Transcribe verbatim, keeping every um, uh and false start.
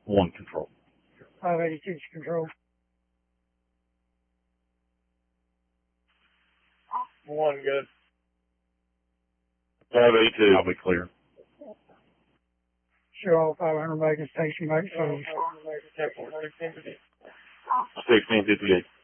One control. five eighty-two control. One good. five eighty-two. I'll be clear. Show all five hundred Macon station max. sixteen fifty-eight.